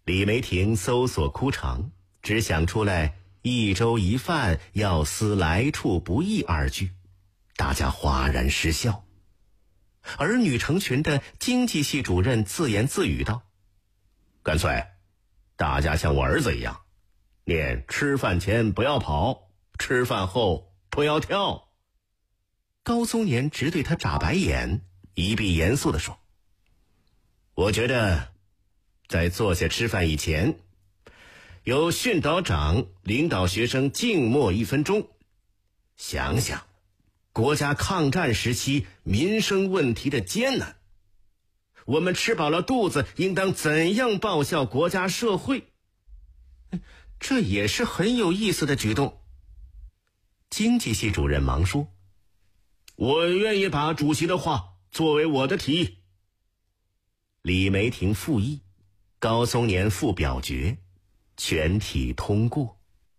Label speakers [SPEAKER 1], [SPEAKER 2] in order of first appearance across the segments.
[SPEAKER 1] 李梅婷搜索枯肠，只想出来一粥一饭，要思来处不易二句，大家哗然失笑。而女成群的经济系主任自言自语道：干脆大家像我儿子一样，念吃饭前不要跑，吃饭后不要跳。高松年直对他眨白眼，一并严肃地说：我觉得在坐下吃饭以前，由训导长领导学生静默1分钟，想想国家抗战时期民生问题的艰难，我们吃饱了肚子应当怎样报效国家社会。这也是很有意思的举动。经济系主任忙说：我愿意把主席的话作为我的提议。李梅婷附议，高松年附表决，全体通过。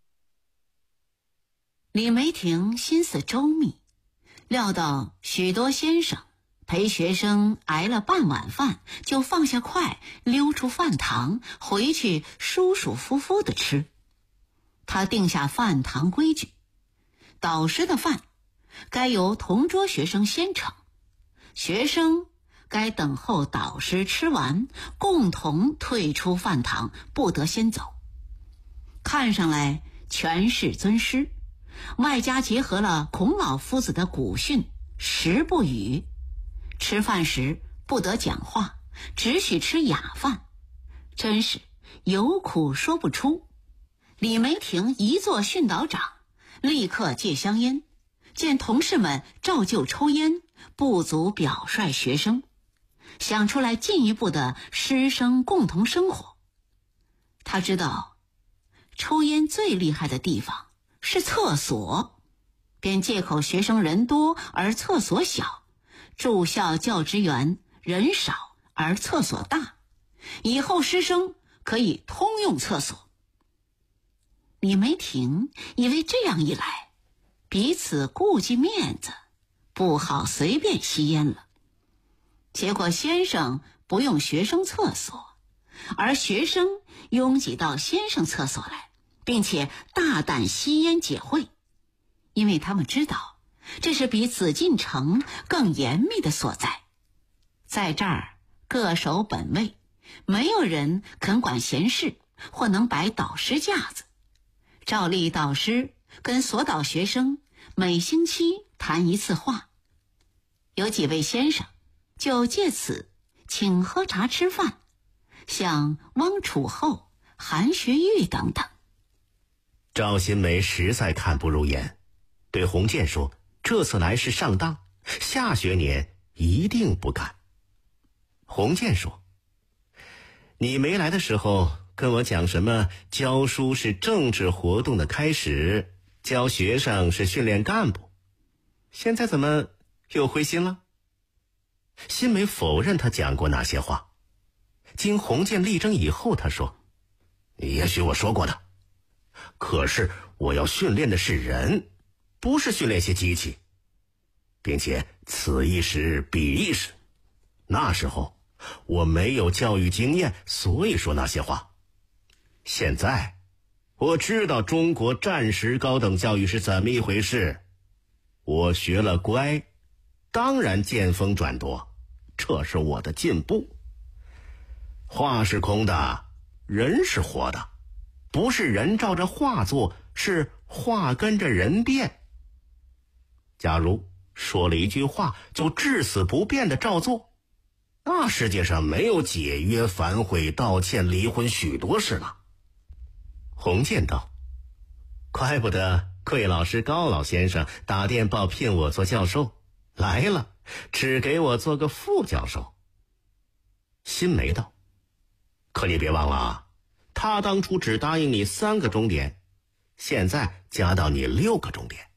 [SPEAKER 2] 李梅婷心思周密，料到许多先生陪学生挨了半碗饭，就放下筷溜出饭堂，回去舒舒服服地吃。他定下饭堂规矩，导师的饭该由同桌学生先盛，学生该等候导师吃完，共同退出饭堂，不得先走。看上来全是尊师，外加结合了孔老夫子的古训食不语，吃饭时不得讲话，只许吃雅饭，真是有苦说不出。李梅婷一做训导长，立刻戒香烟，见同事们照旧抽烟，不足表率学生，想出来进一步的师生共同生活。他知道抽烟最厉害的地方是厕所，便借口学生人多而厕所小，住校教职员人少而厕所大，以后师生可以通用厕所。李梅婷以为这样一来，彼此顾忌面子，不好随便吸烟了。结果先生不用学生厕所，而学生拥挤到先生厕所来，并且大胆吸烟解会，因为他们知道这是比紫禁城更严密的所在。在这儿各守本位，没有人肯管闲事或能摆导师架子。照例导师跟所导学生每星期谈一次话，有几位先生就借此请喝茶吃饭，像汪楚厚、韩学玉等等。
[SPEAKER 1] 赵新梅实在看不入眼，对洪建说：这次来是上当，下学年一定不干。洪建说：你没来的时候跟我讲什么教书是政治活动的开始，教学生是训练干部，现在怎么又灰心了？新梅否认他讲过那些话。经洪建力争以后，他说：也许我说过的，可是我要训练的是人，不是训练些机器，并且此一时彼一时。那时候我没有教育经验，所以说那些话。现在我知道中国战时高等教育是怎么一回事，我学了乖，当然见风转舵，这是我的进步。话是空的，人是活的，不是人照着话做，是话跟着人变。假如说了一句话就至死不变的照做，那世界上没有解约、反悔、道歉、离婚许多事了。洪建道：怪不得桂老师、高老先生打电报聘我做教授，来了只给我做个副教授。新梅道：可你别忘了啊，他当初只答应你3个钟点，现在加到你6个钟点。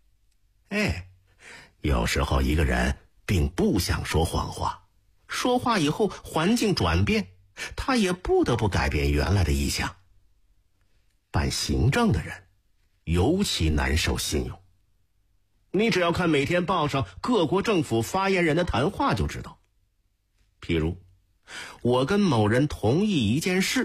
[SPEAKER 1] 有时候一个人并不想说谎话，说话以后环境转变，他也不得不改变原来的意向。办行政的人尤其难受信用，你只要看每天报上各国政府发言人的谈话就知道。譬如我跟某人同意一件事，